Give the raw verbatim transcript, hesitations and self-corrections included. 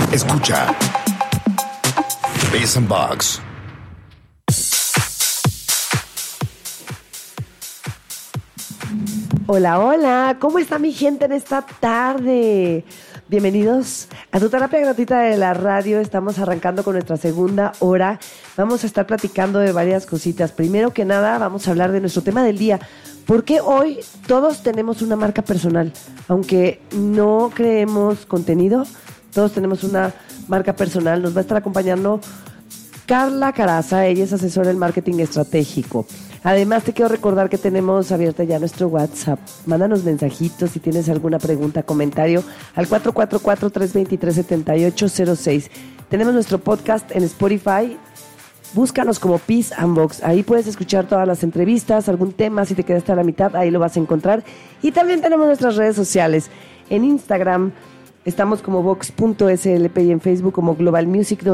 Escucha Biz and Bugs. Hola, hola, ¿cómo está mi gente en esta tarde? Bienvenidos a tu terapia gratuita de la radio. Estamos arrancando con nuestra segunda hora. Vamos a estar platicando de varias cositas. Primero que nada, vamos a hablar de nuestro tema del día. ¿Por qué hoy todos tenemos una marca personal? Aunque no creemos contenido, todos tenemos una marca personal. Nos va a estar acompañando Carla Caraza. Ella es asesora del marketing estratégico. Además, te quiero recordar que tenemos abierta ya nuestro WhatsApp. Mándanos mensajitos si tienes alguna pregunta, comentario al cuatro cuatro cuatro, tres dos tres, siete ocho cero seis. Tenemos nuestro podcast en Spotify. Búscanos como Biz and Bugs. Ahí puedes escuchar todas las entrevistas, algún tema, si te quedaste a la mitad, ahí lo vas a encontrar. Y también tenemos nuestras redes sociales. En Instagram estamos como Vox punto S L P y en Facebook como Global Music